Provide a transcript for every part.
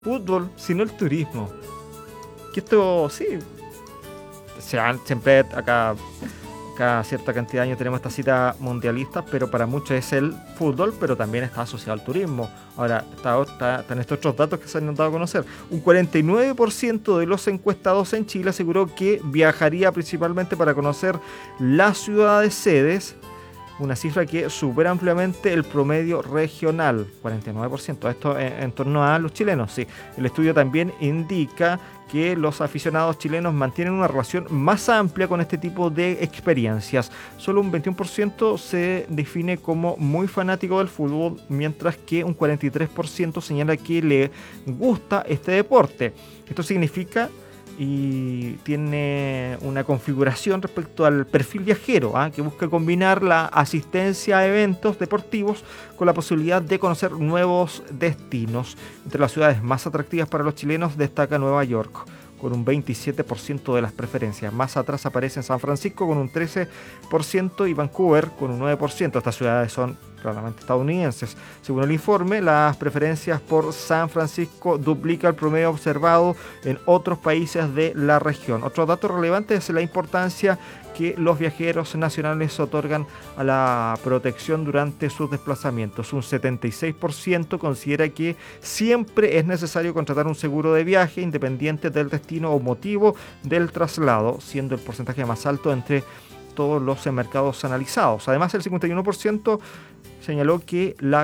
fútbol, sino el turismo. Que esto, sí, siempre acá, cada cierta cantidad de años tenemos esta cita mundialista, pero para muchos es el fútbol, pero también está asociado al turismo. Ahora, están estos otros datos que se han dado a conocer. Un 49% de los encuestados en Chile aseguró que viajaría principalmente para conocer las ciudades sedes, una cifra que supera ampliamente el promedio regional, 49%. Esto en torno a los chilenos, sí. El estudio también indica que los aficionados chilenos mantienen una relación más amplia con este tipo de experiencias. Solo un 21% se define como muy fanático del fútbol, mientras que un 43% señala que le gusta este deporte. Esto significa y tiene una configuración respecto al perfil viajero, que busca combinar la asistencia a eventos deportivos con la posibilidad de conocer nuevos destinos. Entre las ciudades más atractivas para los chilenos destaca Nueva York, con un 27% de las preferencias. Más atrás aparecen San Francisco con un 13% y Vancouver con un 9%. Estas ciudades son claramente estadounidenses. Según el informe, las preferencias por San Francisco duplica el promedio observado en otros países de la región. Otro dato relevante es la importancia que los viajeros nacionales otorgan a la protección durante sus desplazamientos. Un 76% considera que siempre es necesario contratar un seguro de viaje independiente del destino o motivo del traslado, siendo el porcentaje más alto entre todos los mercados analizados. Además, el 51% señaló que la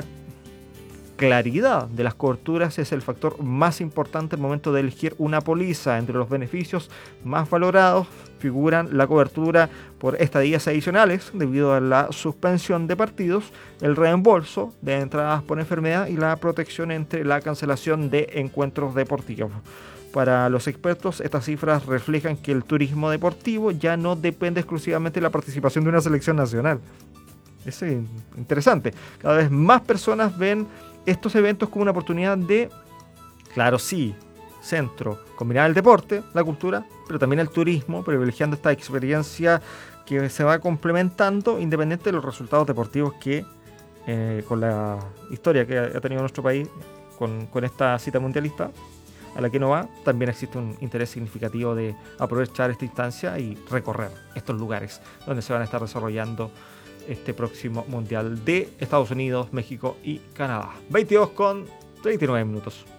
claridad de las coberturas es el factor más importante al momento de elegir una póliza. Entre los beneficios más valorados figuran la cobertura por estadías adicionales debido a la suspensión de partidos, el reembolso de entradas por enfermedad y la protección entre la cancelación de encuentros deportivos. Para los expertos, estas cifras reflejan que el turismo deportivo ya no depende exclusivamente de la participación de una selección nacional. Es interesante. Cada vez más personas ven estos eventos como una oportunidad de, claro, sí, centro, combinar el deporte, la cultura, pero también el turismo, privilegiando esta experiencia que se va complementando independiente de los resultados deportivos que, con la historia que ha tenido nuestro país con esta cita mundialista a la que no va, también existe un interés significativo de aprovechar esta instancia y recorrer estos lugares donde se van a estar desarrollando este próximo Mundial de Estados Unidos, México y Canadá. 22:39.